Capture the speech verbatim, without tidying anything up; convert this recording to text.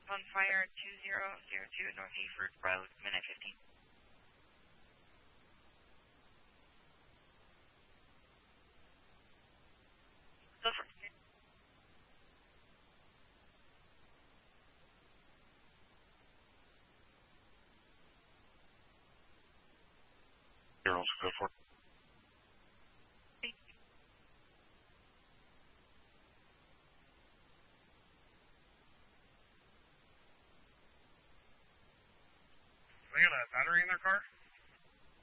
on fire two zero zero two North Hayford Road, midnight fifteen. So for Zero, go for it. They got a battery in their car?